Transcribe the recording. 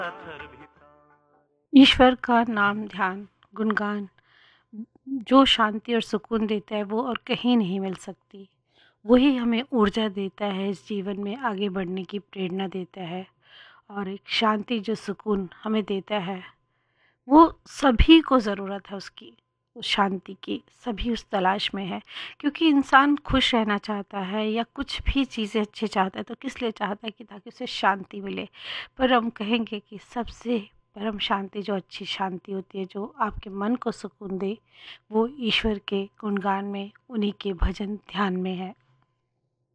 ईश्वर का नाम ध्यान गुणगान जो शांति और सुकून देता है वो और कहीं नहीं मिल सकती। वही हमें ऊर्जा देता है, इस जीवन में आगे बढ़ने की प्रेरणा देता है और एक शांति जो सुकून हमें देता है, वो सभी को ज़रूरत है उसकी, उस शांति की। सभी उस तलाश में है, क्योंकि इंसान खुश रहना चाहता है या कुछ भी चीज़ें अच्छी चाहता है तो किस लिए चाहता है कि ताकि उसे शांति मिले। पर हम कहेंगे कि सबसे परम शांति जो अच्छी शांति होती है, जो आपके मन को सुकून दे, वो ईश्वर के गुणगान में, उन्हीं के भजन ध्यान में है।